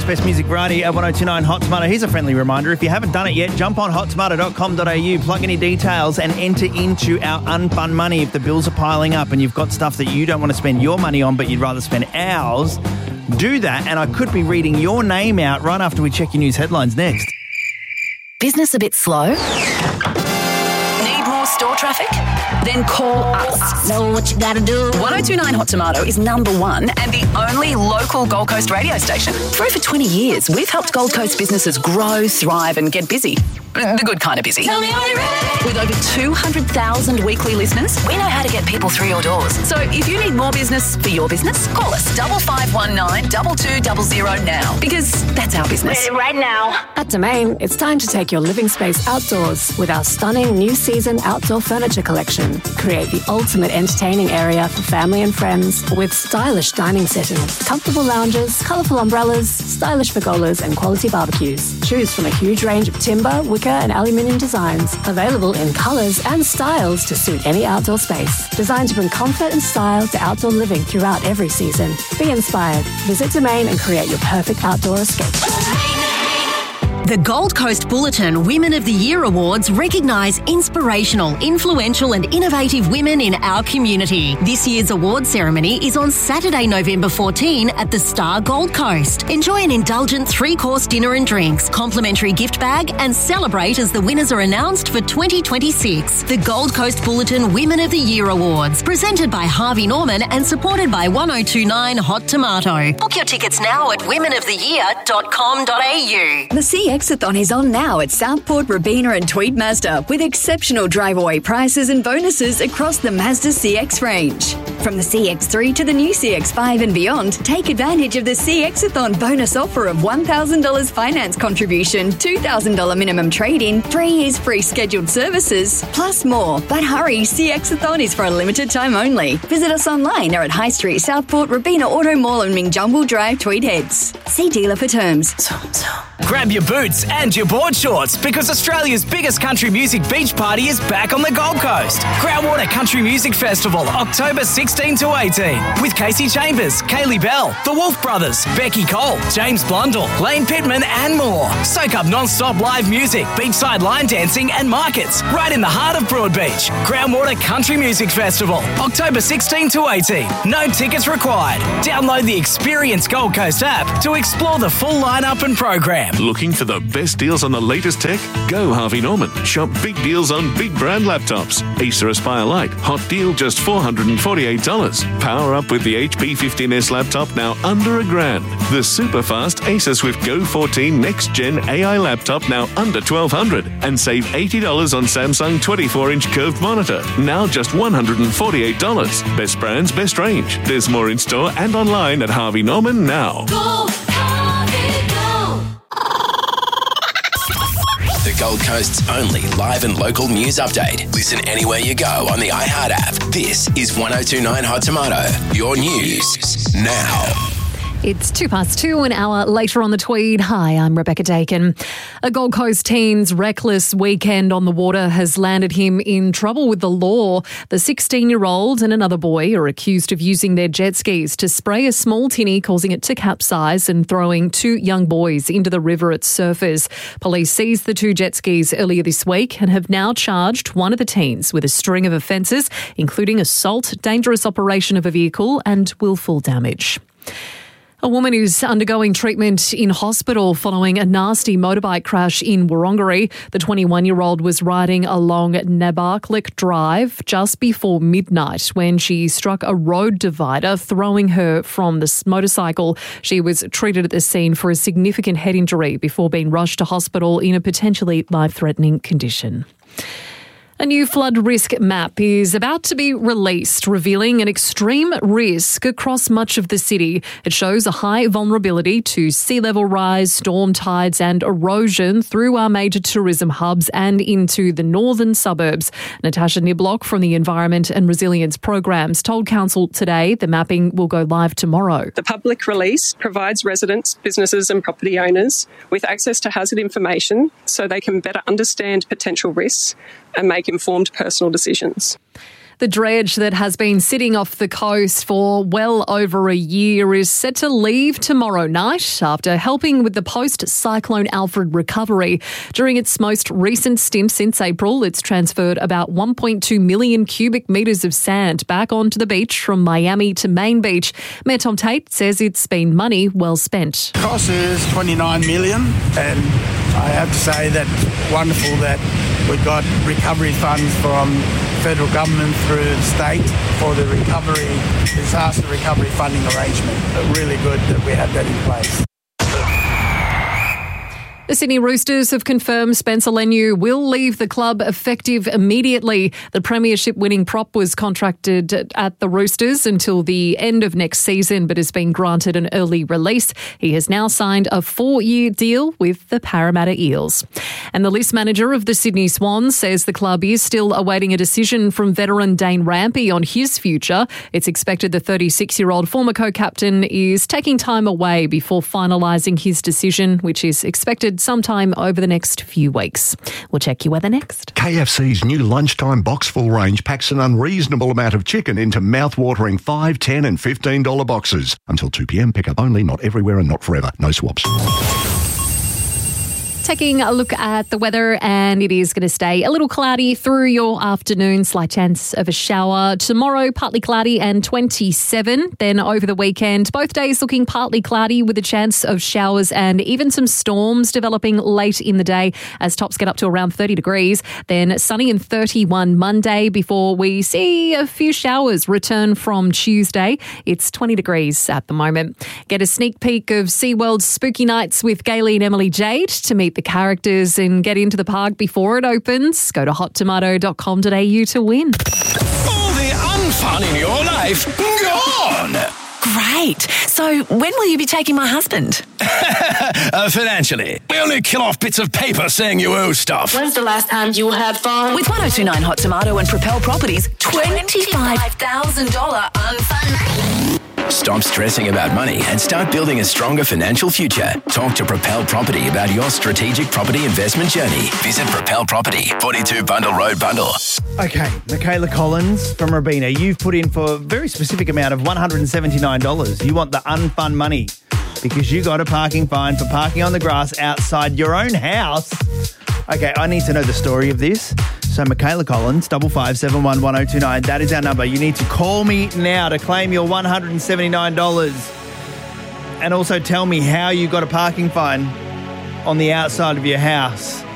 best music variety at 1029 Hot Tomato. Here's a friendly reminder. If you haven't done it yet, jump on hottomato.com.au, plug any details and enter into our unfun money. If the bills are piling up and you've got stuff that you don't want to spend your money on but you'd rather spend ours, do that, and I could be reading your name out right after we check your news headlines next. Business a bit slow? Need more store traffic? Then call us. Know what you gotta do. 1029 Hot Tomato is number one and the only local Gold Coast radio station. For over 20 years, we've helped Gold Coast businesses grow, thrive and get busy. The good kind of busy. Tell me, are you ready? With over 200,000 weekly listeners, we know how to get people through your doors. So if you need more business for your business, call us 5519 2200 now, because that's our business. Ready right now. At Domain, it's time to take your living space outdoors with our stunning new season outdoor furniture collection. Create the ultimate entertaining area for family and friends with stylish dining settings, comfortable lounges, colourful umbrellas, stylish pergolas and quality barbecues. Choose from a huge range of timber, wicker and aluminium designs, available in colours and styles to suit any outdoor space. Designed to bring comfort and style to outdoor living throughout every season. Be inspired. Visit Domain and create your perfect outdoor escape. The Gold Coast Bulletin Women of the Year Awards recognise inspirational, influential and innovative women in our community. This year's award ceremony is on Saturday, November 14 at the Star Gold Coast. Enjoy an indulgent 3-course dinner and drinks, complimentary gift bag and celebrate as the winners are announced for 2026. The Gold Coast Bulletin Women of the Year Awards, presented by Harvey Norman and supported by 1029 Hot Tomato. Book your tickets now at womenoftheyear.com.au. The CX-a-thon is on now at Southport, Robina and Tweed Mazda with exceptional drive-away prices and bonuses across the Mazda CX range. From the CX-3 to the new CX-5 and beyond, take advantage of the CX-a-thon bonus offer of $1,000 finance contribution, $2,000 minimum trade-in, 3 years free scheduled services, plus more. But hurry, CX-a-thon is for a limited time only. Visit us online or at High Street, Southport, Robina Auto Mall and Mingjumble Drive, Tweed Heads. See dealer for terms. Grab your boots and your board shorts because Australia's biggest country music beach party is back on the Gold Coast. Groundwater Country Music Festival, October 16 to 18, with Casey Chambers, Kaylee Bell, The Wolf Brothers, Becky Cole, James Blundell, Lane Pittman and more. Soak up non-stop live music, beachside line dancing and markets right in the heart of Broadbeach. Groundwater Country Music Festival, October 16 to 18. No tickets required. Download the Experience Gold Coast app to explore the full lineup and program. Looking for the best deals on the latest tech? Go Harvey Norman. Shop big deals on big brand laptops. Acer Aspire Lite, hot deal just $448. Power up with the HP 15S laptop now under $1,000. The super fast Acer Swift Go 14 next gen AI laptop now under $1,200. And save $80 on Samsung 24-inch curved monitor, now just $148. Best brands, best range. There's more in store and online at Harvey Norman now. The Gold Coast's only live and local news update. Listen anywhere you go on the iHeart app. This is 1029 Hot Tomato. Your news now. It's 2:02, an hour later on the Tweed. Hi, I'm Rebecca Dakin. A Gold Coast teen's reckless weekend on the water has landed him in trouble with the law. The 16-year-old and another boy are accused of using their jet skis to spray a small tinny, causing it to capsize and throwing 2 young boys into the river at Surfers. Police seized the 2 jet skis earlier this week and have now charged one of the teens with a string of offences, including assault, dangerous operation of a vehicle and willful damage. A woman is undergoing treatment in hospital following a nasty motorbike crash in Wurundjeri. The 21-year-old was riding along Nabarklik Drive just before midnight when she struck a road divider, throwing her from the motorcycle. She was treated at the scene for a significant head injury before being rushed to hospital in a potentially life-threatening condition. A new flood risk map is about to be released, revealing an extreme risk across much of the city. It shows a high vulnerability to sea level rise, storm tides and erosion through our major tourism hubs and into the northern suburbs. Natasha Niblock from the Environment and Resilience Programs told Council today the mapping will go live tomorrow. The public release provides residents, businesses and property owners with access to hazard information so they can better understand potential risks and make informed personal decisions. The dredge that has been sitting off the coast for well over a year is set to leave tomorrow night after helping with the post-Cyclone Alfred recovery. During its most recent stint since April, it's transferred about 1.2 million cubic metres of sand back onto the beach from Miami to Main Beach. Mayor Tom Tate says it's been money well spent. Cost is $29 million, and I have to say that wonderful that we got recovery funds from federal government through the state for the disaster recovery funding arrangement. Really good that we have that in place. The Sydney Roosters have confirmed Spencer Leniu will leave the club effective immediately. The premiership-winning prop was contracted at the Roosters until the end of next season, but has been granted an early release. He has now signed a 4-year deal with the Parramatta Eels. And the list manager of the Sydney Swans says the club is still awaiting a decision from veteran Dane Rampy on his future. It's expected the 36-year-old former co-captain is taking time away before finalising his decision, which is expected sometime over the next few weeks. We'll check your weather next. KFC's new lunchtime box full range packs an unreasonable amount of chicken into mouth-watering $5, $10 and $15 boxes. Until 2 p.m, pick up only, not everywhere and not forever. No swaps. Taking a look at the weather, and it is going to stay a little cloudy through your afternoon. Slight chance of a shower. Tomorrow, partly cloudy and 27. Then over the weekend, both days looking partly cloudy with a chance of showers and even some storms developing late in the day as tops get up to around 30 degrees. Then sunny and 31 Monday before we see a few showers return from Tuesday. It's 20 degrees at the moment. Get a sneak peek of SeaWorld's Spooky Nights with Gaylene and Emily Jade to meet the characters and get into the park before it opens. Go to hottomato.com.au to win. All the unfun in your life gone. Great. So when will you be taking my husband? Financially, we only kill off bits of paper saying you owe stuff. When's the last time you had fun? With 1029 Hot Tomato and Propel Properties, $25,000 unfun. Stop stressing about money and start building a stronger financial future. Talk to Propel Property about your strategic property investment journey. Visit Propel Property, 42 Bundle Road, Bundle. Okay, Michaela Collins from Robina, you've put in for a very specific amount of $179. You want the unfun money because you got a parking fine for parking on the grass outside your own house. Okay, I need to know the story of this. So Michaela Collins, 55711029, that is our number. You need to call me now to claim your $179 and also tell me how you got a parking fine on the outside of your house.